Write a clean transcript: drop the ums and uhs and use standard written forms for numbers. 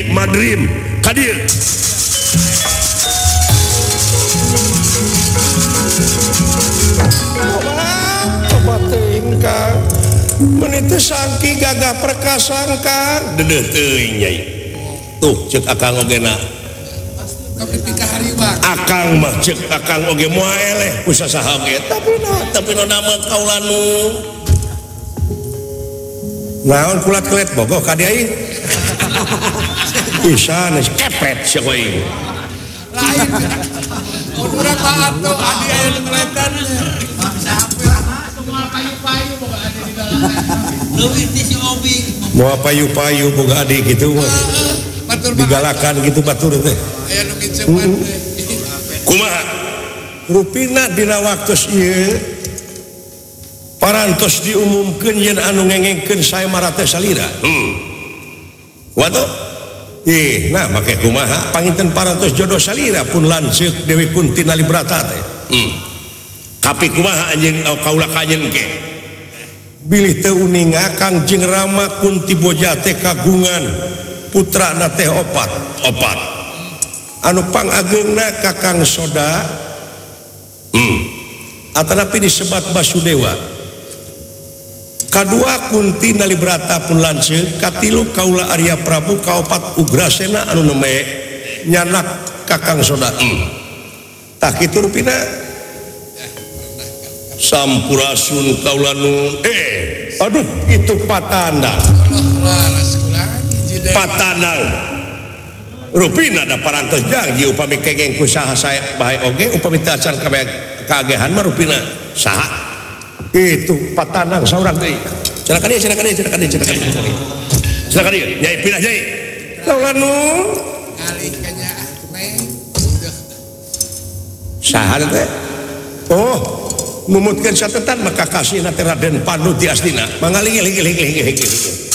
Nyai Madrim kadir menit sangki gagah perkasangka Nyai tuh cek akang ogena akang mah cek akang oge moal eleh usaha ge tapi nama kaulanu naon kulat-kulit bogoh ka dia ieu pisan kepet sia kowe lain urang maaf tuh adi aya nu ngeletan semua payu-payu boga adi di dalam leuwih ti si Obi moal payu-payu boga adi kitu mah digalakan gitu batur teh aya nu ngiceupan kumaha rupina dina waktos ieu parantos diumumkeun yen anu ngengengkeun sae marate salira waduh nah make kumaha panginten parantos jodoh salira pun lanceuk Dewi Kunti Nalibrata teh tapi kumaha anjeun kaula kanjeun ke bilih teu uning Kang jeung Rama Kunti Boja teh kagungan putrana teh opat anu pangageungna Kakang Soda atanapi disebat Basudewa kadua Kunti Nalibrata pun lanceuk katilu kaula Arya Prabu kaopat Ugrasena anu neme nyanak Kakang Soda tah kitu rupina sampurasun kaula nu aduh itu patandang rupina da parantos janji upami kengeng kusaha saya bae oge upami tacan kagehan mah rupina saha itu patanang saurang deui silakan dia Nyai pindah Nyai kaulanu alih ka nya saha teh oh numutkeun satetan maka kasihna teh Raden Pandu ti astina mangaling